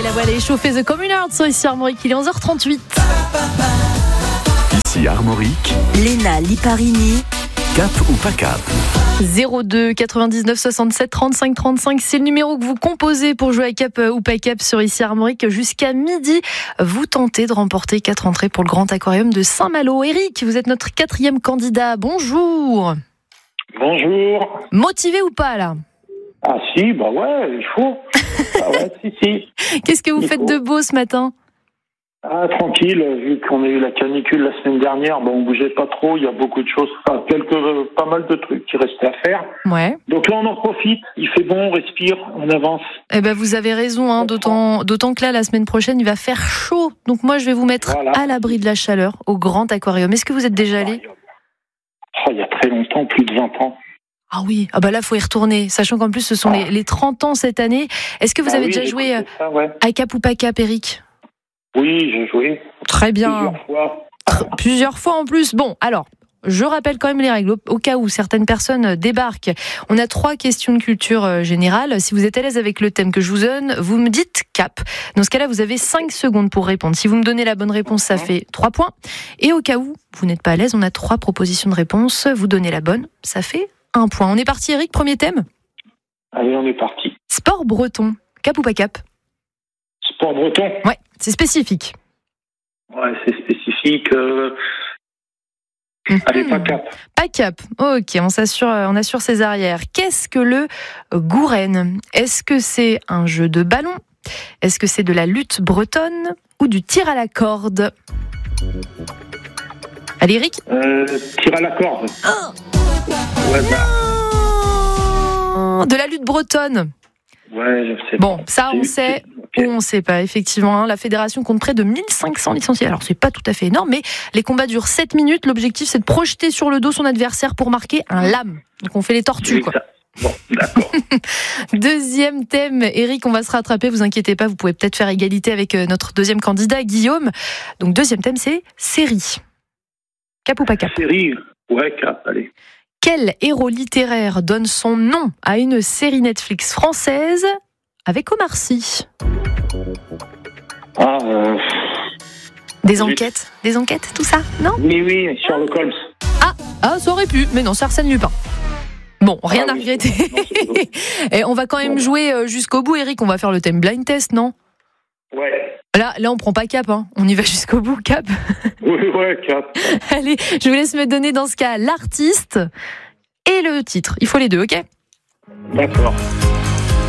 la voilà échauffée The Communards sur ici Armorique, il est 11h38. Ici Armorique, Léna Liparini, cap ou pas cap? 02 99 67 35 35, c'est le numéro que vous composez pour jouer à cap ou pas cap sur ici Armorique. Jusqu'à midi, vous tentez de remporter 4 entrées pour le Grand Aquarium de Saint-Malo. Eric, vous êtes notre 4e candidat. Bonjour. Bonjour. Motivé ou pas là? Ah si, bah ouais, il faut. Ah ouais, si. Qu'est-ce que vous faites de beau ce matin? Ah, tranquille, vu qu'on a eu la canicule la semaine dernière, on bougeait pas trop, il y a beaucoup de choses, pas mal de trucs qui restaient à faire. Ouais. Donc là, on en profite, il fait bon, on respire, on avance. Eh ben, vous avez raison, hein, d'autant que là, la semaine prochaine, il va faire chaud. Donc moi, je vais vous mettre à l'abri de la chaleur au Grand Aquarium. Est-ce que vous êtes déjà allé? Il y a très longtemps, plus de 20 ans. Ah oui, là, il faut y retourner, sachant qu'en plus, ce sont les 30 ans cette année. Est-ce que vous avez déjà joué à cap ou pas cap, Eric? Oui, j'ai joué. Très bien. Plusieurs fois. Plusieurs fois en plus. Bon, alors, je rappelle quand même les règles, au cas où certaines personnes débarquent. On a 3 questions de culture générale. Si vous êtes à l'aise avec le thème que je vous donne, vous me dites cap. Dans ce cas-là, vous avez 5 secondes pour répondre. Si vous me donnez la bonne réponse, ça fait 3 points. Et au cas où vous n'êtes pas à l'aise, on a 3 propositions de réponse. Vous donnez la bonne, ça fait 1 point. On est parti, Eric, premier thème? Allez, on est parti. Sport breton, cap ou pas cap? Sport breton? Ouais, c'est spécifique. Ouais, c'est spécifique. Allez, pas cap. Pas cap. Ok, on assure ses arrières. Qu'est-ce que le gourène? Est-ce que c'est un jeu de ballon? Est-ce que c'est de la lutte bretonne ou du tir à la corde? Allez, Eric. Tir à la corde. Ouais, De la lutte bretonne. Ouais, je sais. Bon, ça on sait, ou on sait pas, effectivement. La fédération compte près de 1500 licenciés. Alors c'est pas tout à fait énorme, mais les combats durent 7 minutes. L'objectif, c'est de projeter sur le dos son adversaire pour marquer un lame. Donc on fait les tortues, quoi. Bon, d'accord. Deuxième thème, Eric, on va se rattraper, vous inquiétez pas, vous pouvez peut-être faire égalité avec notre deuxième candidat, Guillaume. Donc deuxième thème, c'est série. Cap ou pas cap? Série, ouais, cap, allez. Quel héros littéraire donne son nom à une série Netflix française avec Omar Sy? Des enquêtes, tout ça, non? Oui, Sherlock Holmes. Ah, ça aurait pu, mais non, c'est Arsène Lupin. Bon, rien à regretter. Et on va quand même jouer jusqu'au bout, Eric. On va faire le thème blind test, non? Ouais. Là, on prend pas cap, hein. On y va jusqu'au bout, cap. Oui, cap. Allez, je vous laisse me donner dans ce cas l'artiste et le titre. Il faut les deux, ok? D'accord.